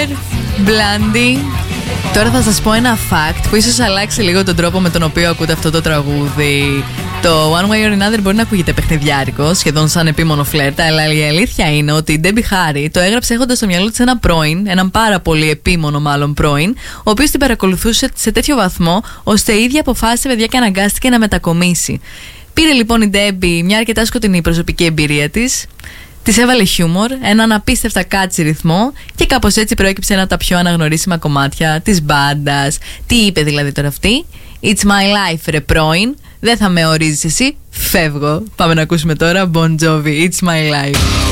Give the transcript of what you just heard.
Humor, Blondie. Τώρα θα σας πω ένα fact που ίσως αλλάξει λίγο τον τρόπο με τον οποίο ακούτε αυτό το τραγούδι. Το One Way or Another μπορεί να ακούγεται παιχνιδιάρικο, σχεδόν σαν επίμονο φλερτ, αλλά η αλήθεια είναι ότι η Debbie Harry το έγραψε έχοντας στο μυαλό της ένα πρώην, έναν πάρα πολύ επίμονο μάλλον πρώην, ο οποίος την παρακολουθούσε σε τέτοιο βαθμό, ώστε η ίδια αποφάσισε, παιδιά, και αναγκάστηκε να μετακομίσει. Πήρε λοιπόν η Debbie μια αρκετά σκοτεινή προσωπική εμπειρία της. Της έβαλε χιούμορ, έναν απίστευτα κάτσι ρυθμό και κάπως έτσι προέκυψε ένα από τα πιο αναγνωρίσιμα κομμάτια της μπάντας. Τι είπε δηλαδή τώρα αυτή? It's my life, ρε πρώην. Δεν θα με ορίζεις εσύ. Φεύγω. Πάμε να ακούσουμε τώρα Bon Jovi, It's my life.